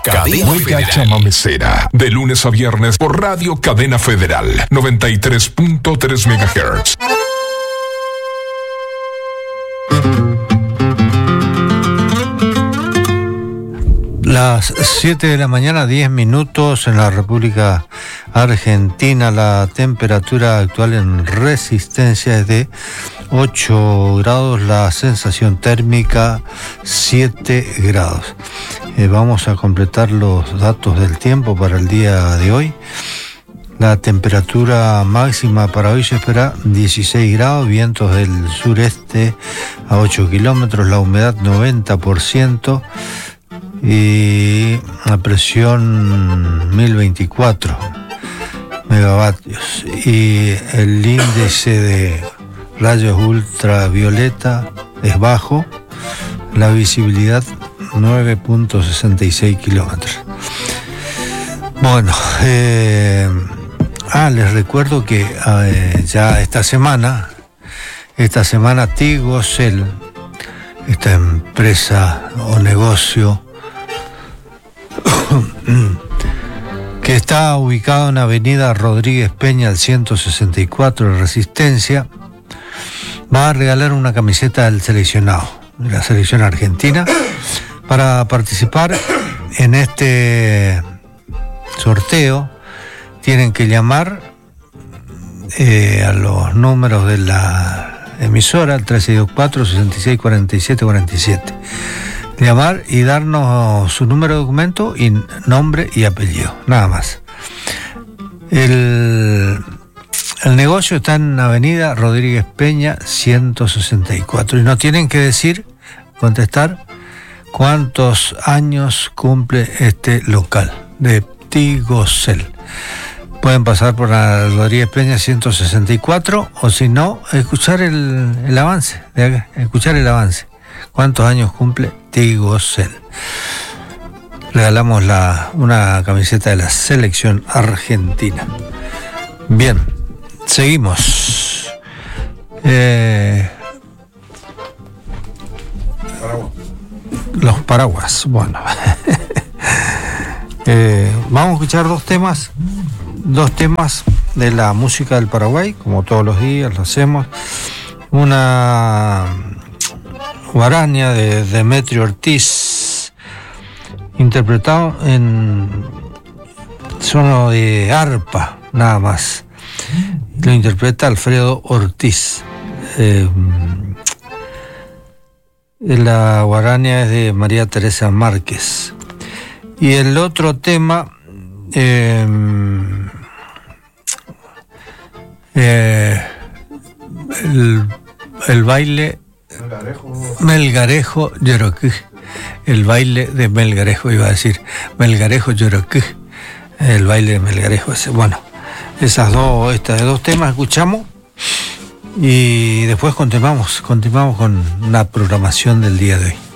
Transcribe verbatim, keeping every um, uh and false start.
Cadena Federal. Chamamecera, de lunes a viernes por Radio Cadena Federal, noventa y tres punto tres megahertz. Las siete de la mañana, diez minutos en la República Argentina. La temperatura actual en Resistencia es de ocho grados, la sensación térmica siete grados. Eh, vamos a completar los datos del tiempo para el día de hoy. La temperatura máxima para hoy se espera dieciséis grados, vientos del sureste a ocho kilómetros, la humedad noventa por ciento. Y la presión mil veinticuatro megavatios y el índice de rayos ultravioleta es bajo, la visibilidad nueve punto sesenta y seis kilómetros. Bueno, eh, ah, les recuerdo que eh, ya esta semana, esta semana Tigocel, esta empresa o negocio que está ubicado en Avenida Rodríguez Peña, al ciento sesenta y cuatro de Resistencia, va a regalar una camiseta del seleccionado, de la selección argentina. Para participar en este sorteo tienen que llamar eh, a los números de la emisora, al trece dos cuatro, sesenta y seis, cuarenta y siete, cuarenta y siete. Llamar y darnos su número de documento y nombre y apellido, nada más. El, el negocio está en Avenida Rodríguez Peña, ciento sesenta y cuatro, y no tienen que decir, contestar cuántos años cumple este local de Tigocel. Pueden pasar por la Rodríguez Peña ciento sesenta y cuatro, o si no, escuchar el, el avance, escuchar el avance. ¿Cuántos años cumple Tigocel? Regalamos la, una camiseta de la selección argentina. Bien, seguimos. Eh, paraguas. Los paraguas, bueno. eh, vamos a escuchar dos temas, dos temas de la música del Paraguay, como todos los días lo hacemos. Una guaraña de Demetrio Ortiz, interpretado en sono de arpa, nada más. Lo interpreta Alfredo Ortiz. Eh, la guaraña es de María Teresa Márquez. Y el otro tema, eh, eh, el, el baile Melgarejo, Melgarejo Yoroquí, el baile de Melgarejo, iba a decir Melgarejo Yoroquí, el baile de Melgarejo. Bueno, esas dos, estas dos temas escuchamos y después continuamos, continuamos con la programación del día de hoy.